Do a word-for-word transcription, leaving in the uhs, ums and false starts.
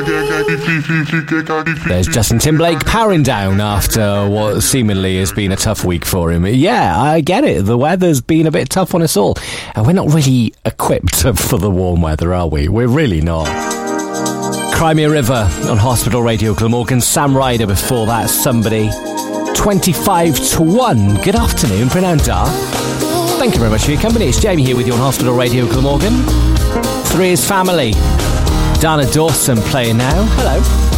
There's Justin Timberlake powering down after what seemingly has been a tough week for him. Yeah, I get it. The weather's been a bit tough on us all. And we're not really equipped for the warm weather, are we? We're really not. Crimea River on Hospital Radio Glamorgan. Sam Ryder before that, Somebody. twenty-five to one. Good afternoon, pronounced Dar. Thank you very much for your company. It's Jamie here with you on Hospital Radio Glamorgan. Three is Family. Dana Dawson playing now. Hello.